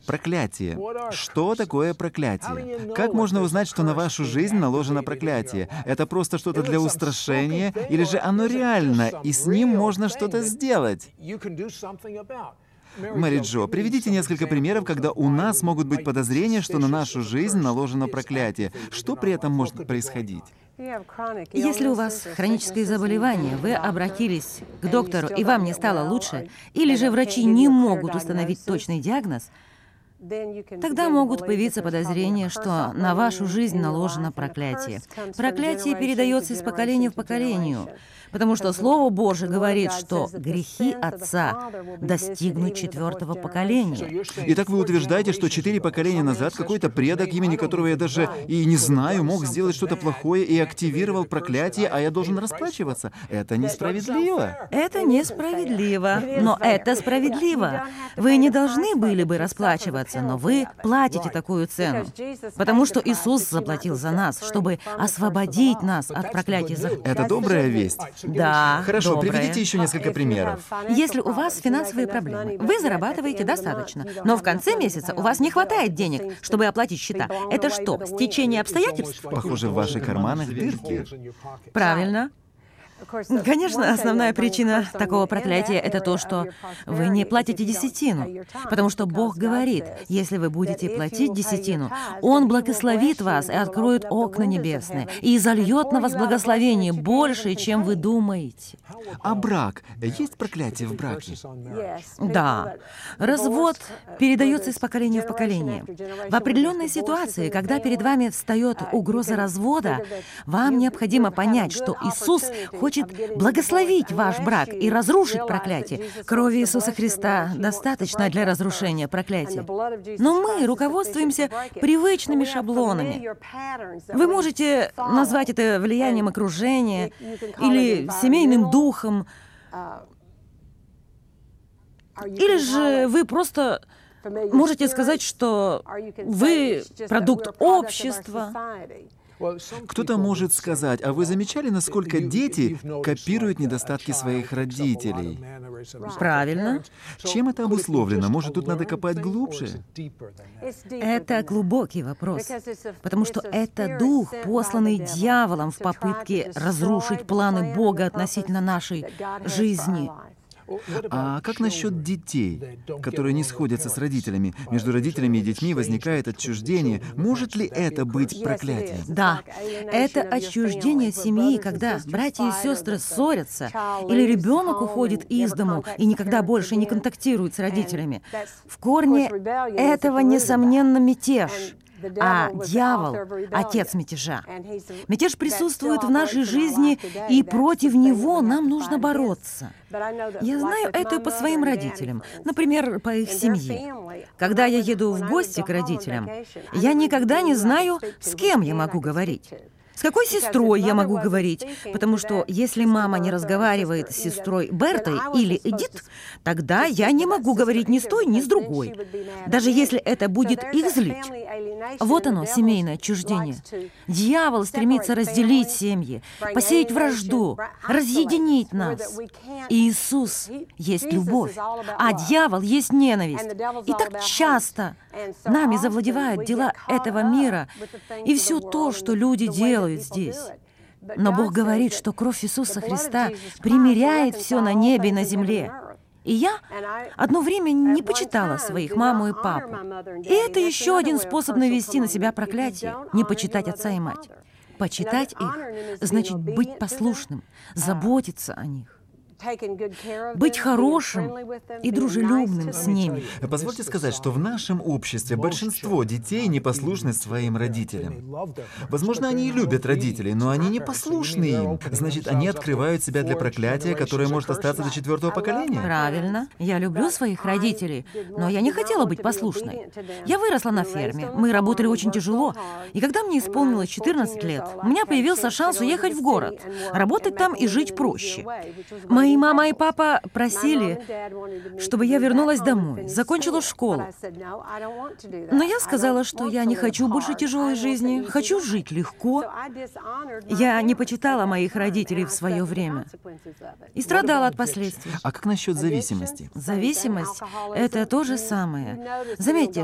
Проклятие. Что такое проклятие? Как можно узнать, что на вашу жизнь наложено проклятие? Это просто что-то для устрашения, или же оно реально, и с ним можно что-то сделать? Мэри Джо, приведите несколько примеров, когда у нас могут быть подозрения, что на нашу жизнь наложено проклятие. Что при этом может происходить? Если у вас хроническое заболевание, вы обратились к доктору, и вам не стало лучше, или же врачи не могут установить точный диагноз, тогда могут появиться подозрения, что на вашу жизнь наложено проклятие. Проклятие передается из поколения в поколение, потому что Слово Божие говорит, что грехи отца достигнут 4-го поколения. Итак, вы утверждаете, что 4 поколения назад какой-то предок, имени которого я даже и не знаю, мог сделать что-то плохое и активировал проклятие, а я должен расплачиваться. Это несправедливо. Это несправедливо, но это справедливо. Вы не должны были бы расплачиваться, но вы платите такую цену, потому что Иисус заплатил за нас, чтобы освободить нас от проклятия. Это добрая весть. Да, Хорошо, доброе. приведите еще несколько примеров. Если у вас финансовые проблемы, вы зарабатываете достаточно, но в конце месяца у вас не хватает денег, чтобы оплатить счета. Это что, стечение обстоятельств? Похоже, в ваших карманах дырки. Правильно. Конечно, основная причина такого проклятия — это то, что вы не платите десятину, потому что Бог говорит, если вы будете платить десятину, Он благословит вас и откроет окна небесные, и изольет на вас благословение больше, чем вы думаете. А брак? Есть проклятие в браке? Да. Развод передается из поколения в поколение. В определенной ситуации, когда перед вами встает угроза развода, вам необходимо понять, что Иисус хочет благословить ваш брак и разрушить проклятие. Крови Иисуса Христа достаточно для разрушения проклятия. Но мы руководствуемся привычными шаблонами. Вы можете назвать это влиянием окружения или семейным духом, или же вы просто можете сказать, что вы продукт общества. Кто-то может сказать, а вы замечали, насколько дети копируют недостатки своих родителей? Правильно. Чем это обусловлено? Может, тут надо копать глубже? Это глубокий вопрос, потому что это дух, посланный дьяволом в попытке разрушить планы Бога относительно нашей жизни. А как насчет детей, которые не сходятся с родителями? Между родителями и детьми возникает отчуждение. Может ли это быть проклятием? Да, это отчуждение семьи, когда братья и сестры ссорятся, или ребенок уходит из дому и никогда больше не контактирует с родителями. В корне этого, несомненно, мятеж. А дьявол — отец мятежа. Мятеж присутствует в нашей жизни, и против него нам нужно бороться. Я знаю это по своим родителям, например, по их семье. Когда я еду в гости к родителям, я никогда не знаю, с кем я могу говорить. С какой сестрой я могу говорить? Потому что если мама не разговаривает с сестрой Бертой или Эдит, тогда я не могу говорить ни с той, ни с другой, даже если это будет их злить. Вот оно, семейное отчуждение. Дьявол стремится разделить семьи, посеять вражду, разъединить нас. Иисус есть любовь, а дьявол есть ненависть. И так часто нами завладевают дела этого мира и все то, что люди делают здесь. Но Бог говорит, что кровь Иисуса Христа примиряет все на небе и на земле. И я одно время не почитала своих маму и папу. И это еще один способ навести на себя проклятие — не почитать отца и мать. Почитать их значит быть послушным, заботиться о них, быть хорошим и дружелюбным с ними. Позвольте сказать, что в нашем обществе большинство детей непослушны своим родителям. Возможно, они и любят родителей, но они не послушны им. Значит, они открывают себя для проклятия, которое может остаться до 4-го поколения. Правильно. Я люблю своих родителей, но я не хотела быть послушной. Я выросла на ферме, мы работали очень тяжело, и когда мне исполнилось 14 лет, у меня появился шанс уехать в город, работать там и жить проще. Мои мама и папа просили, чтобы я вернулась домой, закончила школу. Но я сказала, что я не хочу больше тяжелой жизни, хочу жить легко. Я не почитала моих родителей в свое время и страдала от последствий. А как насчет зависимости? Зависимость — это то же самое. Заметьте,